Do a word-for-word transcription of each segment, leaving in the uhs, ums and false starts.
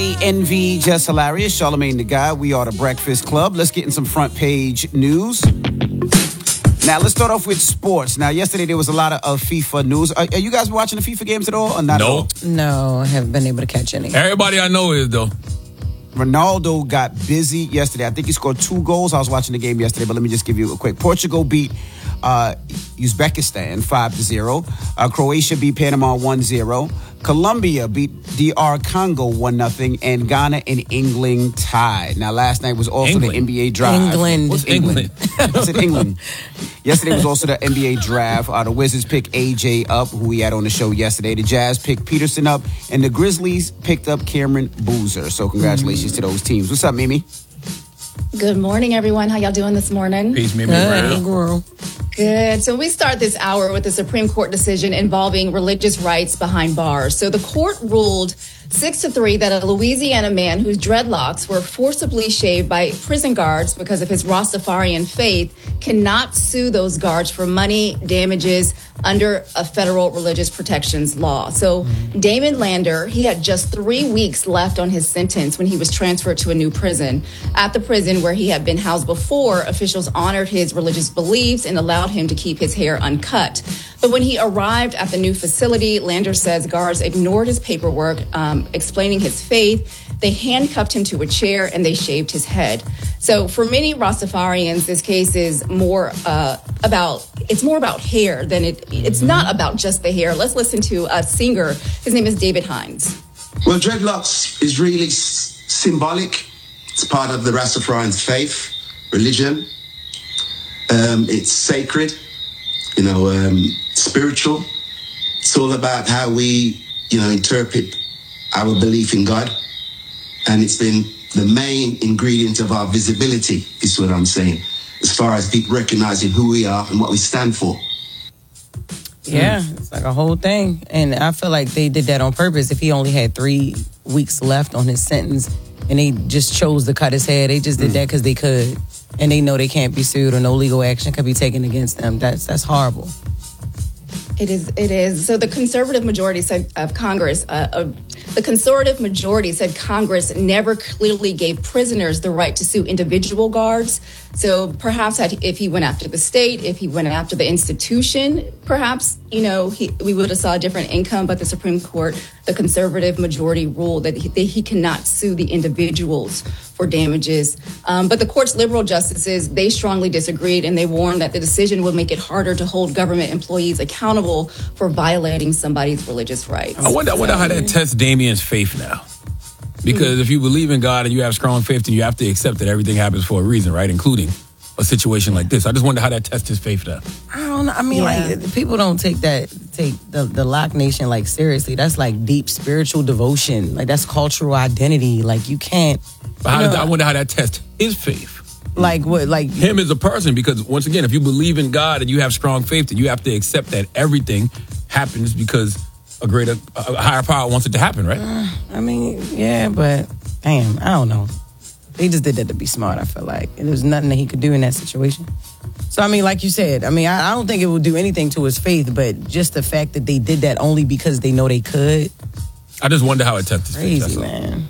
A N V, Just Hilarious, Charlamagne the Guy. We are the Breakfast Club. Let's get in some front page news. Now, let's start off with sports. Now, yesterday there was a lot of, of FIFA news. Are, are you guys watching the FIFA games at all or not no. at all? No, I haven't been able to catch any. Everybody I know is, though. Ronaldo got busy yesterday. I think he scored two goals. I was watching the game yesterday, but let me just give you a quick. Portugal beat uh, Uzbekistan five to zero. Uh, Croatia beat Panama one zero. Colombia beat D R Congo one nothing. And Ghana and England tied. Now, last night was also England. the N B A draft. England. What's England? I said England. Yesterday was also the N B A draft. Uh, the Wizards picked A J up, who we had on the show yesterday. The Jazz picked Peterson up. And the Grizzlies picked up Cameron Boozer. So congratulations mm. to those teams. What's up, Mimi? Good morning, everyone. How y'all doing this morning? Peace, Mimi. Hey, girl. Good. So we start this hour with the Supreme Court decision involving religious rights behind bars. So the court ruled six to three that a Louisiana man whose dreadlocks were forcibly shaved by prison guards because of his Rastafarian faith cannot sue those guards for money damages under a federal religious protections law. So Damon Lander, he had just three weeks left on his sentence when he was transferred to a new prison. At the prison where he had been housed before, officials honored his religious beliefs and allowed him to keep his hair uncut. But when he arrived at the new facility, Lander says guards ignored his paperwork, um, explaining his faith. They handcuffed him to a chair and they shaved his head. So for many Rastafarians, this case is more uh, about, it's more about hair than it, it's not about just the hair. Let's listen to a singer. His name is David Hines. Well, dreadlocks is really s- symbolic. It's part of the Rastafarians' faith, religion. Um, it's sacred, you know, um, spiritual. It's all about how we, you know, interpret our belief in God. And it's been the main ingredient of our visibility, is what I'm saying, as far as people recognizing who we are and what we stand for. Yeah, it's like a whole thing. And I feel like they did that on purpose. If he only had three weeks left on his sentence and they just chose to cut his hair, they just did mm. that because they could. And they know they can't be sued or no legal action could be taken against them. That's that's horrible. It is. It is. So the conservative majority said of Congress, uh, uh, the conservative majority said Congress never clearly gave prisoners the right to sue individual guards. So perhaps had, if he went after the state, if he went after the institution, perhaps, you know, he, we would have saw a different income. But the Supreme Court, the conservative majority ruled that he, that he cannot sue the individuals for damages. Um, but the court's liberal justices, they strongly disagreed, and they warned that the decision would make it harder to hold government employees accountable for violating somebody's religious rights. I wonder, I wonder how that tests Damien's faith now. Because mm. if you believe in God and you have strong faith, then you have to accept that everything happens for a reason, right? Including a situation like this. I just wonder how that tests his faith now. I don't know. I mean, yeah. like, people don't take that, take the, the Lock Nation, like, seriously. That's, like, deep spiritual devotion. Like, that's cultural identity. Like, you can't... But how you does, know, I wonder how that tests his faith. Like what? Like him as a person, because once again, if you believe in God and you have strong faith, then you have to accept that everything happens because a greater, a higher power wants it to happen, right? Uh, I mean, yeah, but damn, I don't know. They just did that to be smart, I feel like. And there was nothing that he could do in that situation. So, I mean, like you said, I mean, I, I don't think it would do anything to his faith, but just the fact that they did that only because they know they could. I just wonder how it tests his faith. Crazy, man.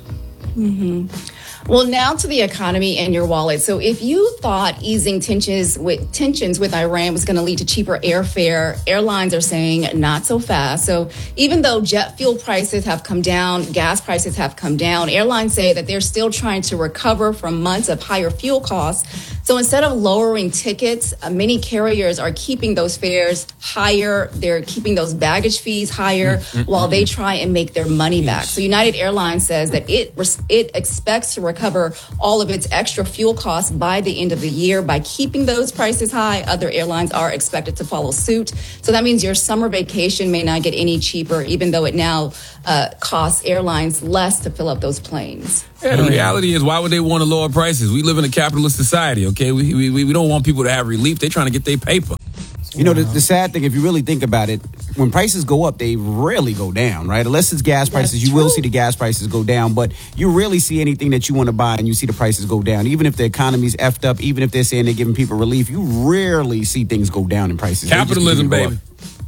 Mm-hmm. Well, now to the economy and your wallet. So if you thought easing tensions with tensions with Iran was going to lead to cheaper airfare, airlines are saying not so fast. So even though jet fuel prices have come down, gas prices have come down, airlines say that they're still trying to recover from months of higher fuel costs. So instead of lowering tickets, uh, many carriers are keeping those fares higher. They're keeping those baggage fees higher mm-hmm. while they try and make their money back. So United Airlines says that it it expects to recover all of its extra fuel costs by the end of the year by keeping those prices high. Other airlines are expected to follow suit. So that means your summer vacation may not get any cheaper, even though it now uh, costs airlines less to fill up those planes. Yeah, the reality is, why would they want to lower prices? We live in a capitalist society, okay? We we, we don't want people to have relief. They're trying to get their paper. You know, the, the sad thing, if you really think about it, when prices go up, they rarely go down, right? Unless it's gas prices, That's you true. will see the gas prices go down, but you rarely see anything that you want to buy and you see the prices go down. Even if the economy's effed up, even if they're saying they're giving people relief, you rarely see things go down in prices. Capitalism, baby.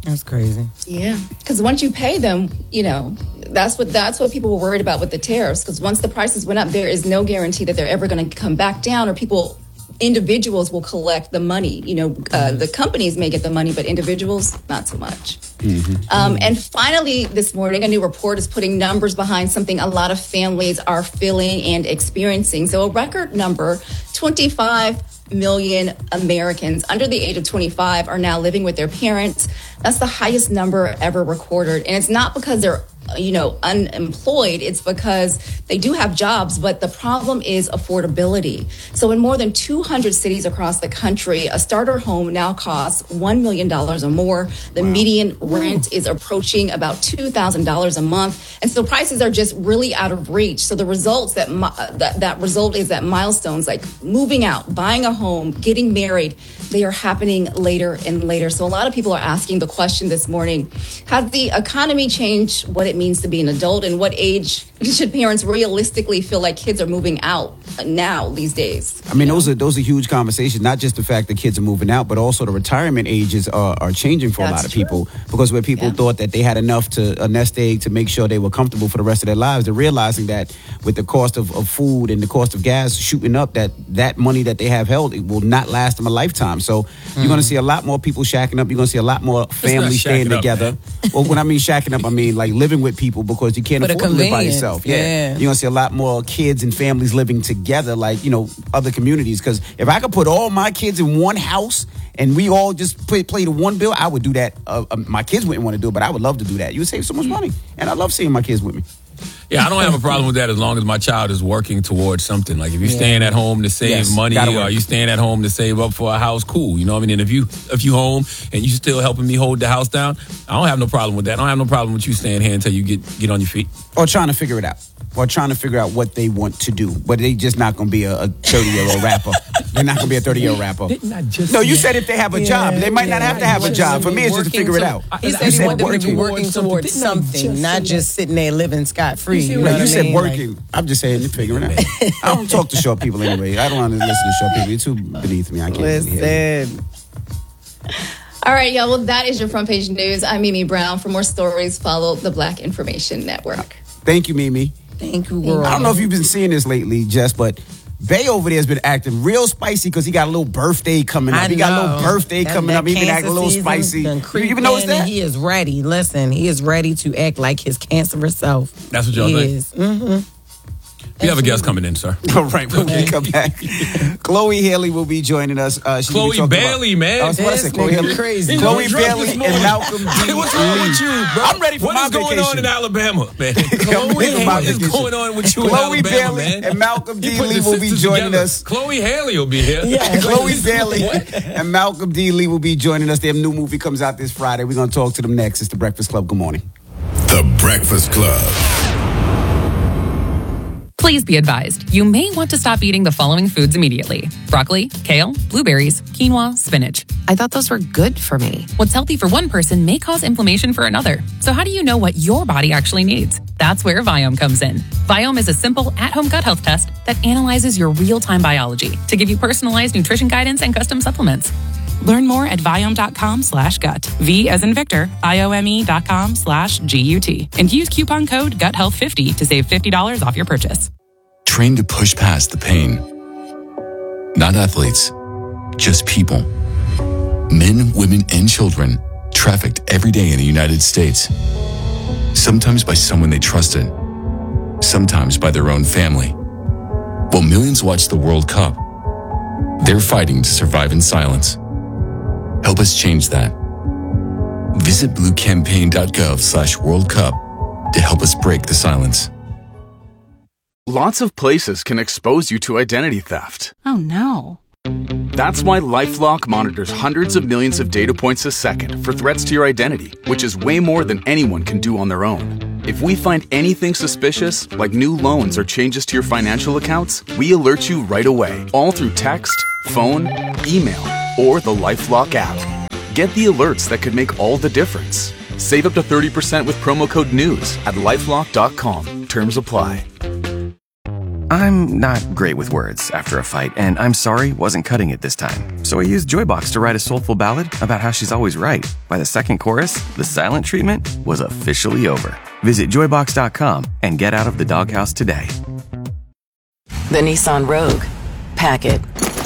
That's crazy. Yeah, because once you pay them, you know, that's what that's what people were worried about with the tariffs. Because once the prices went up, there is no guarantee that they're ever going to come back down, or people, individuals will collect the money. You know, uh, mm-hmm. the companies may get the money, but individuals, not so much. Mm-hmm. Um, and finally, this morning, a new report is putting numbers behind something a lot of families are feeling and experiencing. So a record number, twenty-five million Americans under the age of twenty-five are now living with their parents. That's the highest number ever recorded. And it's not because they're, you know, unemployed. It's because they do have jobs, but the problem is affordability. So in more than two hundred cities across the country, a starter home now costs one million dollars or more. The wow. median rent Ooh. is approaching about two thousand dollars a month. And so prices are just really out of reach. So the results that, that, that result is that milestones like moving out, buying a home, getting married, they are happening later and later. So a lot of people are asking the question this morning, has the economy changed what it means to be an adult, and what age should parents realistically feel like kids are moving out now these days? I mean, those are those are huge conversations, not just the fact that kids are moving out, but also the retirement ages are, are changing for That's a lot of true. people, because where people yeah. thought that they had enough to a nest egg to make sure they were comfortable for the rest of their lives, they're realizing that with the cost of, of food and the cost of gas shooting up, that that money that they have held, it will not last them a lifetime. So mm. you're going to see a lot more people shacking up. You're going to see a lot more families staying together. Up, well, when I mean shacking up, I mean like living with people because you can't but afford to live by yourself. Yeah. yeah. You're going to see a lot more kids and families living together like, you know, other communities. Because if I could put all my kids in one house and we all just play, play the one bill, I would do that. Uh, uh, my kids wouldn't want to do it, but I would love to do that. You would save so much money. And I love seeing my kids with me. Yeah, I don't have a problem with that as long as my child is working towards something. Like if you're yeah. staying at home to save yes, money, or you staying at home to save up for a house, cool. You know what I mean? And if you if you home and you still helping me hold the house down, I don't have no problem with that. I don't have no problem with you staying here until you get get on your feet. Or trying to figure it out. Or trying to figure out what they want to do. But they just not going to be a thirty-year-old rapper. They're not going to be a thirty-year-old rapper. No, you said if they have a yeah, job. They might yeah, not have to have a job. For me, it's just to figure it out. He said he wanted them to be working towards something, not just sitting there living scot-free. You, know you said working. I'm just saying, figure it out. I don't talk to short people anyway. I don't want to listen to short people. You're too beneath me. I can't listen. Hear you. All right, y'all. Well, that is your front page news. I'm Mimi Brown. For more stories, follow the Black Information Network. Thank you, Mimi. Thank you, girl. I don't know if you've been seeing this lately, Jess, but Bay over there has been acting real spicy because he got a little birthday coming up. I he know. got a little birthday that, coming that up. He been acting a little spicy. You even notice that? He is ready. Listen, he is ready to act like his cancerous self. That's what y'all he think? Is. Mm-hmm. We have a guest coming in, sir. All right, when we come back, Chloe Haley will be joining us. Uh, Chloe Bailey, about, man. I was about to say Chloe Haley. Crazy. Chloe Bailey and Malcolm D. Hey, what's wrong with you, bro? I'm ready for what my vacation. What is going on in Alabama, man? Chloe, what is going on with you Chloe in Alabama, Bailey man? and Malcolm D. Lee will be joining together. us. Chloe Haley will be here. Yeah, Chloe Bailey and Malcolm D. Lee will be joining us. Their new movie comes out this Friday. We're going to talk to them next. It's The Breakfast Club. Good morning. The Breakfast Club. Please be advised, you may want to stop eating the following foods immediately. Broccoli, kale, blueberries, quinoa, spinach. I thought those were good for me. What's healthy for one person may cause inflammation for another. So how do you know what your body actually needs? That's where Viome comes in. Viome is a simple at-home gut health test that analyzes your real-time biology to give you personalized nutrition guidance and custom supplements. Learn more at Viome.com slash gut. V as in Victor, I-O-M-E dot com slash G-U-T. And use coupon code gut health fifty to save fifty dollars off your purchase. Train to push past the pain. Not athletes, just people. Men, women, and children trafficked every day in the United States. Sometimes by someone they trusted. Sometimes by their own family. While millions watch the World Cup, they're fighting to survive in silence. Help us change that. Visit bluecampaign.gov slash World Cup to help us break the silence. Lots of places can expose you to identity theft. Oh no. That's why LifeLock monitors hundreds of millions of data points a second for threats to your identity, which is way more than anyone can do on their own. If we find anything suspicious, like new loans or changes to your financial accounts, we alert you right away, all through text, phone, email, or the LifeLock app. Get the alerts that could make all the difference. Save up to thirty percent with promo code NEWS at lifelock dot com. Terms apply. I'm not great with words after a fight, and I'm sorry wasn't cutting it this time. So I used Joybox to write a soulful ballad about how she's always right. By the second chorus, the silent treatment was officially over. Visit joybox dot com and get out of the doghouse today. The Nissan Rogue. Pack it.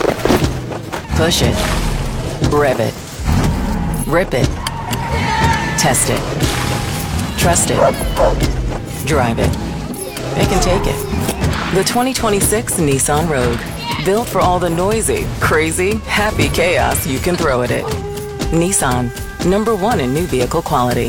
Push it. Rev it. Rip it. Test it. Trust it. Drive it. It can take it. The twenty twenty-six Nissan Rogue. Built for all the noisy, crazy, happy chaos you can throw at it. Nissan. Number one in new vehicle quality.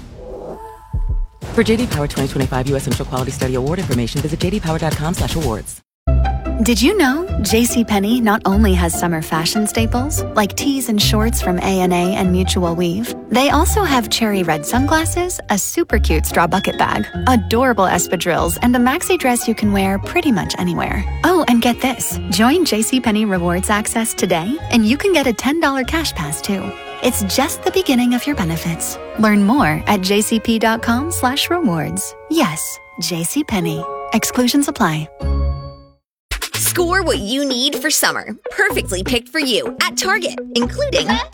For J D Power twenty twenty-five U S Initial Quality Study Award information, visit j d power dot com slash awards. Did you know JCPenney not only has summer fashion staples, like tees and shorts from A and A and Mutual Weave, they also have cherry red sunglasses, a super cute straw bucket bag, adorable espadrilles, and a maxi dress you can wear pretty much anywhere. Oh, and get this. Join JCPenney Rewards Access today, and you can get a ten dollars cash pass, too. It's just the beginning of your benefits. Learn more at jcp.com slash rewards. Yes, JCPenney. Exclusions apply. Score what you need for summer. Perfectly picked for you at Target, including Up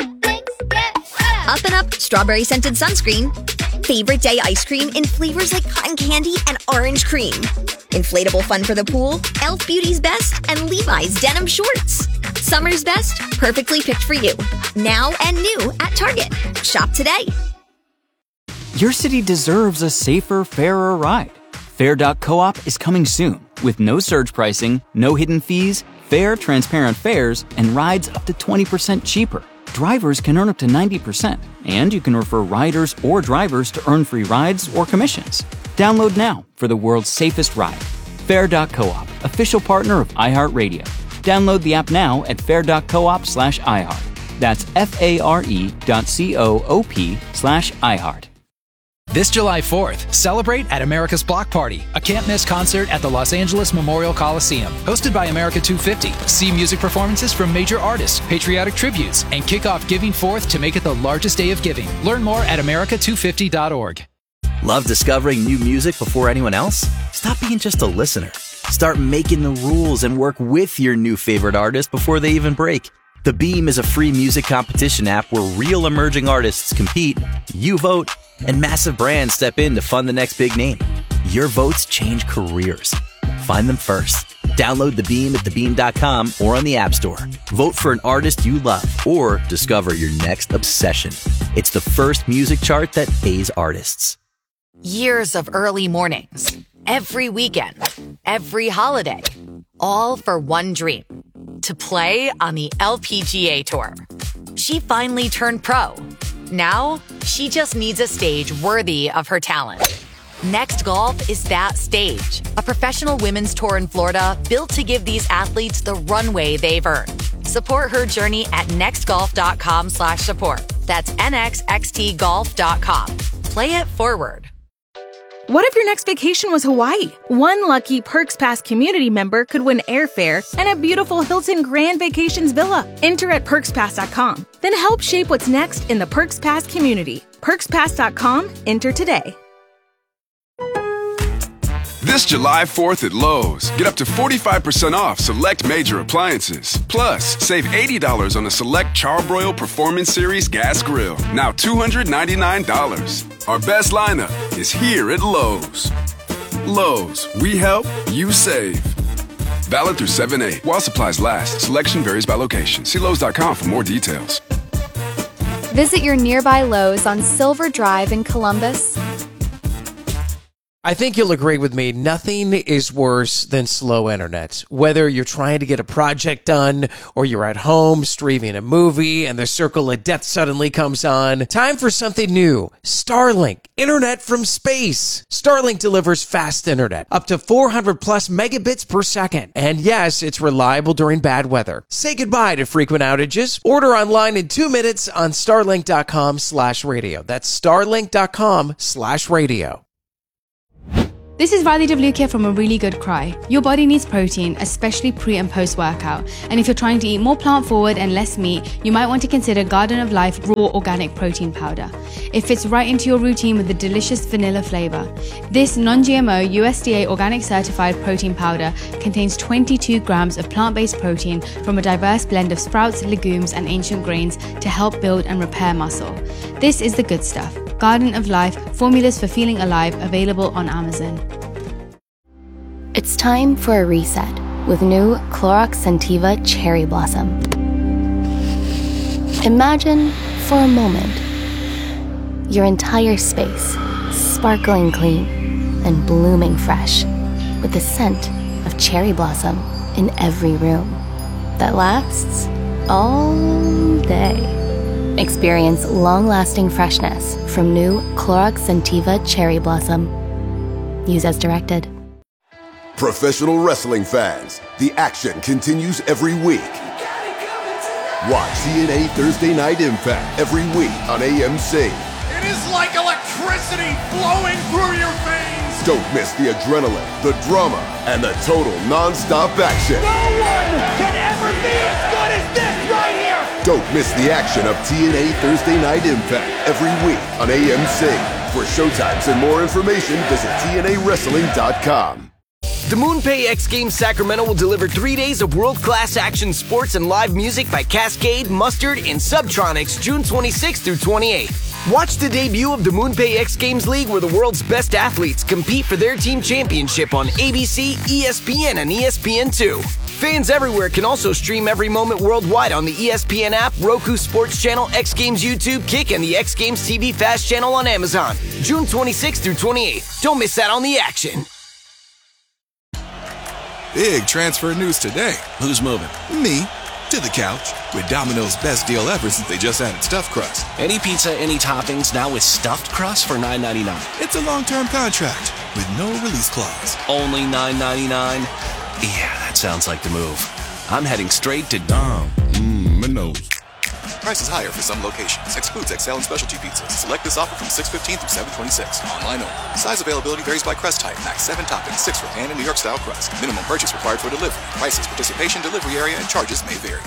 and Up Strawberry Scented Sunscreen, Favorite Day Ice Cream in flavors like cotton candy and orange cream, Inflatable Fun for the Pool, e l f Beauty's Best, and Levi's Denim Shorts. Summer's best, perfectly picked for you. Now and new at Target. Shop today. Your city deserves a safer, fairer ride. Fair dot coop is coming soon with no surge pricing, no hidden fees, fair, transparent fares, and rides up to twenty percent cheaper. Drivers can earn up to ninety percent, and you can refer riders or drivers to earn free rides or commissions. Download now for the world's safest ride. Fair dot coop, official partner of iHeartRadio. Download the app now at fair dot coop slash iHeart. That's F-A-R-E dot C-O-O-P slash iHeart. This July fourth, celebrate at America's Block Party, a can't-miss concert at the Los Angeles Memorial Coliseum. Hosted by America two fifty. See music performances from major artists, patriotic tributes, and kick off Giving Forth to make it the largest day of giving. Learn more at america two fifty dot org. Love discovering new music before anyone else? Stop being just a listener. Start making the rules and work with your new favorite artist before they even break. The Beam is a free music competition app where real emerging artists compete, you vote, and massive brands step in to fund the next big name. Your votes change careers. Find them first. Download The Beam at the beam dot com or on the App Store. Vote for an artist you love or discover your next obsession. It's the first music chart that pays artists. Years of early mornings, every weekend, every holiday, all for one dream. To play on the L P G A Tour. She finally turned pro. Now, she just needs a stage worthy of her talent. Next Golf is that stage. A professional women's tour in Florida built to give these athletes the runway they've earned. Support her journey at nextgolf.com slash support. That's nxxt golf dot com. Play it forward. What if your next vacation was Hawaii? One lucky Perks Pass community member could win airfare and a beautiful Hilton Grand Vacations villa. Enter at perks pass dot com. Then help shape what's next in the Perks Pass community. perks pass dot com. Enter today. This July fourth at Lowe's, get up to forty-five percent off select major appliances. Plus, save eighty dollars on a select Charbroil Performance Series gas grill, now two hundred ninety-nine dollars. Our best lineup is here at Lowe's. Lowe's, we help, you save. Valid through seven eight. While supplies last, selection varies by location. See Lowe's dot com for more details. Visit your nearby Lowe's on Silver Drive in Columbus. I think you'll agree with me, nothing is worse than slow internet. Whether you're trying to get a project done or you're at home streaming a movie and the circle of death suddenly comes on, time for something new. Starlink, internet from space. Starlink delivers fast internet, up to four hundred plus megabits per second. And yes, it's reliable during bad weather. Say goodbye to frequent outages. Order online in two minutes on starlink.com slash radio. That's starlink.com slash radio. This is Riley Devlukia from A Really Good Cry. Your body needs protein, especially pre and post workout. And if you're trying to eat more plant forward and less meat, you might want to consider Garden of Life Raw Organic Protein Powder. It fits right into your routine with a delicious vanilla flavor. This non-G M O U S D A organic certified protein powder contains twenty-two grams of plant-based protein from a diverse blend of sprouts, legumes, and ancient grains to help build and repair muscle. This is the good stuff. Garden of Life, formulas for feeling alive, available on Amazon. It's time for a reset with new Clorox Scentiva Cherry Blossom. Imagine, for a moment, your entire space sparkling clean and blooming fresh with the scent of cherry blossom in every room that lasts all day. Experience long-lasting freshness from new Clorox Scentiva Cherry Blossom. Use as directed. Professional wrestling fans, the action continues every week. Watch T N A Thursday Night Impact every week on A M C. It is like electricity flowing through your veins. Don't miss the adrenaline, the drama, and the total non-stop action. No one can ever be as good as this right here. Don't miss the action of T N A Thursday Night Impact every week on A M C. For showtimes and more information, visit T N A wrestling dot com. The MoonPay X Games Sacramento will deliver three days of world-class action sports and live music by Cascade, Mustard, and Subtronics June twenty-sixth through twenty-eighth. Watch the debut of the MoonPay X Games League where the world's best athletes compete for their team championship on A B C, E S P N, and E S P N two. Fans everywhere can also stream every moment worldwide on the E S P N app, Roku Sports Channel, X Games YouTube, Kick, and the X Games T V Fast Channel on Amazon. June twenty-sixth through twenty-eighth. Don't miss out on the action. Big transfer news today. Who's moving? Me. To the couch. With Domino's best deal ever since they just added stuffed crust. Any pizza, any toppings, now with stuffed crust for nine ninety-nine. It's a long-term contract with no release clause. Only nine ninety-nine? Yeah, that sounds like the move. I'm heading straight to Dom. Mmm, my nose. Prices higher for some locations. Excludes X L and specialty pizzas. Select this offer from six fifteen through seven twenty-six. Online only. Size availability varies by crust type. Max seven toppings, six for pan and New York style crust. Minimum purchase required for delivery. Prices, participation, delivery area, and charges may vary.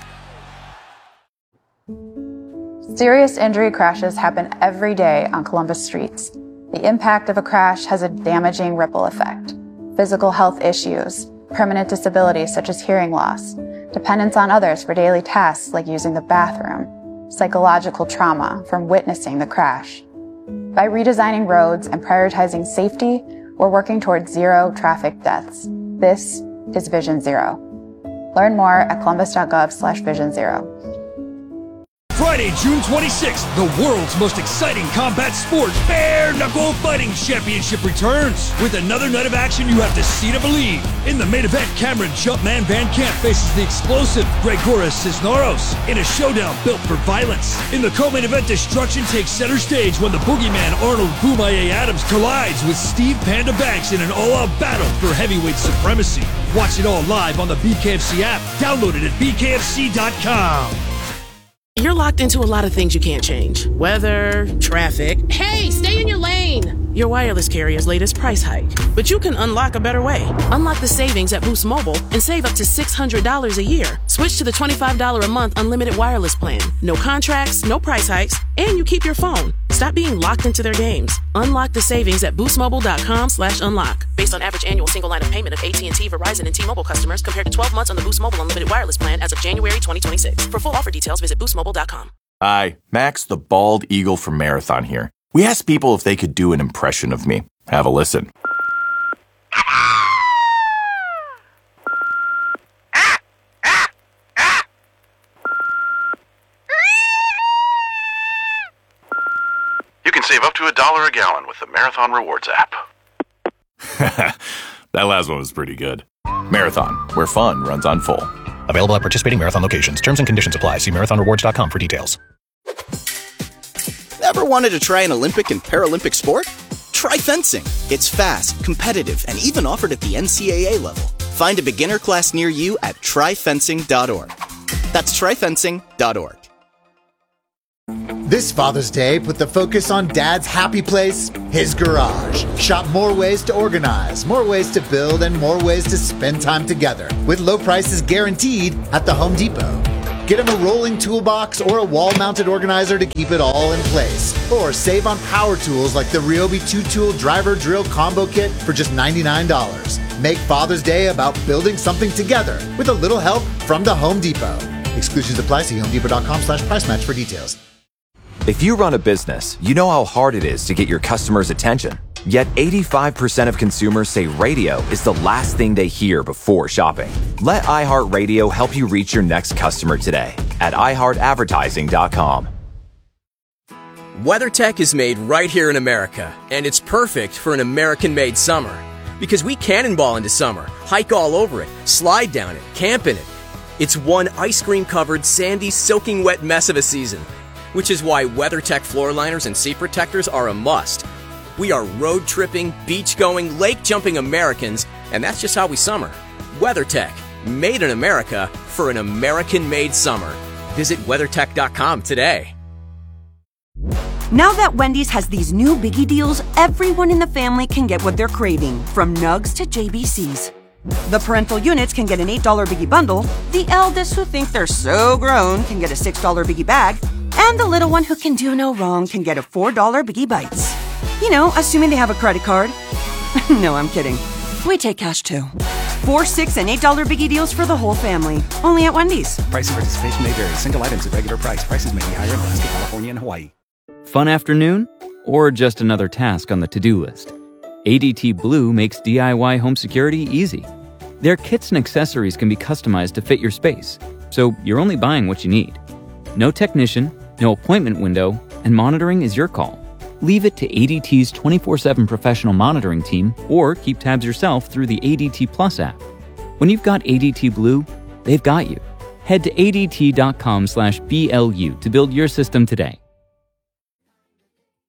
Serious injury crashes happen every day on Columbus streets. The impact of a crash has a damaging ripple effect. Physical health issues, permanent disabilities such as hearing loss, dependence on others for daily tasks like using the bathroom, psychological trauma from witnessing the crash. By redesigning roads and prioritizing safety, we're working towards zero traffic deaths. This is Vision Zero. Learn more at columbus.gov slash vision zero. Friday, June twenty-sixth, the world's most exciting combat sport, Bare Knuckle Fighting Championship returns. With another night of action you have to see to believe. In the main event, Cameron Jumpman Van Camp faces the explosive Gregoris Cisneros in a showdown built for violence. In the co-main event, destruction takes center stage when the boogeyman Arnold Boomaier Adams collides with Steve Panda Banks in an all-out battle for heavyweight supremacy. Watch it all live on the B K F C app. Download it at b k f c dot com. You're locked into a lot of things you can't change. Weather, traffic. Hey, stay in your lane! Your wireless carrier's latest price hike. But you can unlock a better way. Unlock the savings at Boost Mobile and save up to six hundred dollars a year. Switch to the twenty-five dollars a month unlimited wireless plan. No contracts, no price hikes, and you keep your phone. Stop being locked into their games. Unlock the savings at boostmobile.com slash unlock. Based on average annual single line of payment of A T and T, Verizon, and T-Mobile customers compared to twelve months on the Boost Mobile unlimited wireless plan as of January twenty twenty-six. For full offer details, visit boost mobile dot com. Hi, Max the Bald Eagle from Marathon here. We asked people if they could do an impression of me. Have a listen. You can save up to a dollar a gallon with the Marathon Rewards app. That last one was pretty good. Marathon, where fun runs on full. Available at participating Marathon locations. Terms and conditions apply. See marathon rewards dot com for details. Ever wanted to try an Olympic and Paralympic sport? Try fencing. It's fast, competitive, and even offered at the N C A A level. Find a beginner class near you at try fencing dot org. That's try fencing dot org. This Father's Day, put the focus on Dad's happy place, his garage. Shop more ways to organize, more ways to build, and more ways to spend time together with low prices guaranteed at the Home Depot. Get him a rolling toolbox or a wall-mounted organizer to keep it all in place. Or save on power tools like the Ryobi two-tool driver drill combo kit for just ninety-nine dollars. Make Father's Day about building something together with a little help from the Home Depot. Exclusions apply. See homedepot.com slash price match for details. If you run a business, you know how hard it is to get your customers' attention. Yet eighty-five percent of consumers say radio is the last thing they hear before shopping. Let iHeartRadio help you reach your next customer today at i heart advertising dot com. WeatherTech is made right here in America, and it's perfect for an American-made summer. Because we cannonball into summer, hike all over it, slide down it, camp in it. It's one ice cream-covered, sandy, soaking wet mess of a season. Which is why WeatherTech floor liners and seat protectors are a must. We are road tripping, beach going, lake jumping Americans, and that's just how we summer. WeatherTech, made in America for an American-made summer. Visit weathertech dot com today. Now that Wendy's has these new biggie deals, everyone in the family can get what they're craving, from nugs to J B Cs. The parental units can get an eight dollar biggie bundle, the eldest who think they're so grown can get a six dollar biggie bag, and the little one who can do no wrong can get a four dollar Biggie Bites. You know, assuming they have a credit card. No, I'm kidding. We take cash too. Four, six, and eight dollar Biggie deals for the whole family. Only at Wendy's. Price and participation may vary. Single items at regular price. Prices may be higher in Alaska, California, and Hawaii. Fun afternoon? Or just another task on the to-do list? A D T Blue makes D I Y home security easy. Their kits and accessories can be customized to fit your space, so you're only buying what you need. No technician, no appointment window, and monitoring is your call. Leave it to A D T's twenty-four seven professional monitoring team, or keep tabs yourself through the A D T Plus app. When you've got A D T Blue, they've got you. Head to A D T dot com slash B L U to build your system today.